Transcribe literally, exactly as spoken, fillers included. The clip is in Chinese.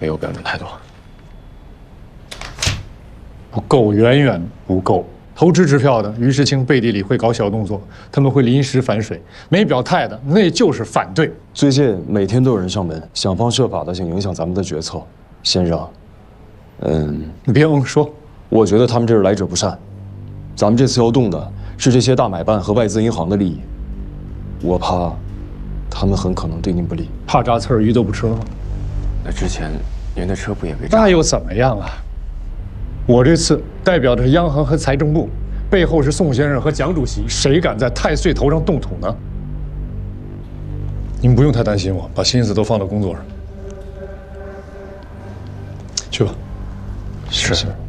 没有表示态度。 不够，远远不够。投支支票的于世清背地里会搞小动作，他们会临时反水；没表态的那就是反对。 最近每天都有人上门，想方设法的想影响咱们的决策。先生，嗯， 你别嗯说， 我觉得他们这是来者不善。咱们这次要动的是这些大买办和外资银行的利益，我怕他们很可能对您不利。 怕炸刺儿鱼都不吃了吗？ 那之前您的车不也被炸？ 那又怎么样啊？我这次代表的是央行和财政部，背后是宋先生和蒋主席，谁敢在太岁头上动土呢？你们不用太担心我，把心思都放到工作上。去吧。 是。 是